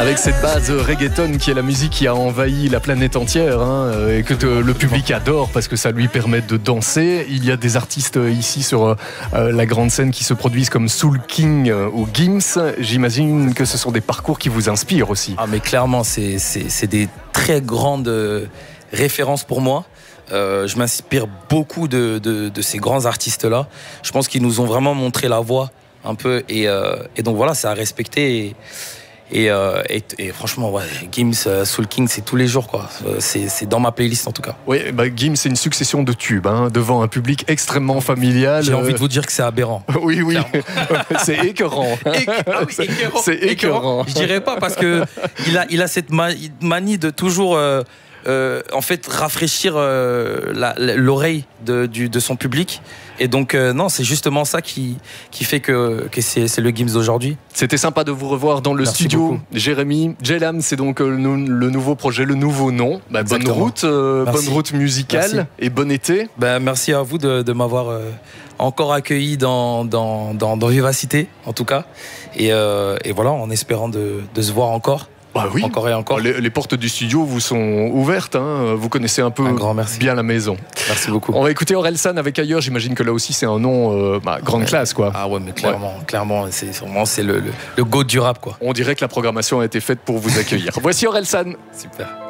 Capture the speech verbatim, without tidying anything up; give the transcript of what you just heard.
Avec cette base reggaeton qui est la musique qui a envahi la planète entière hein, et que te, le public adore parce que ça lui permet de danser. Il y a des artistes ici sur euh, la grande scène qui se produisent comme Soul King euh, ou Gims. J'imagine que ce sont des parcours qui vous inspirent aussi. Ah mais clairement, c'est, c'est, c'est des très grandes références pour moi. Euh, je m'inspire beaucoup de, de, de ces grands artistes-là. Je pense qu'ils nous ont vraiment montré la voie un peu. Et, euh, et donc voilà, c'est à respecter. Et, Et, euh, et, et franchement, ouais, Gims, euh, Soul King, c'est tous les jours, quoi. Euh, c'est, c'est dans ma playlist en tout cas. Oui, bah, Gims, c'est une succession de tubes hein, devant un public extrêmement familial. J'ai envie de vous dire que c'est aberrant. Oui, oui, c'est écœurant. Éc- ah oui, écœurant. C'est écœurant. Je dirais pas parce que il a, il a cette manie de toujours. Euh, Euh, en fait rafraîchir euh, la, l'oreille de, du, de son public et donc euh, non c'est justement ça qui, qui fait que, que c'est, c'est le Gims d'aujourd'hui. C'était sympa de vous revoir dans le Merci studio beaucoup. Jérémy. Jelam, c'est donc le, le nouveau projet, le nouveau nom. Bah, bonne route euh, bonne route musicale. Merci. Et bon été. Bah, merci à vous de, de m'avoir euh, encore accueilli dans, dans, dans, dans Vivacité en tout cas et, euh, et voilà en espérant de, de se voir encore. Bah oui. Encore et encore. Les, les portes du studio vous sont ouvertes. Hein. Vous connaissez un peu un grand merci. Bien la maison. Merci beaucoup. On va écouter Orelsan avec Ailleurs. J'imagine que là aussi c'est un nom euh, bah, grande ouais. classe quoi. Ah ouais, mais clairement, ouais. clairement, c'est vraiment c'est le, le, le goat du rap quoi. On dirait que la programmation a été faite pour vous accueillir. Voici Orelsan. Super.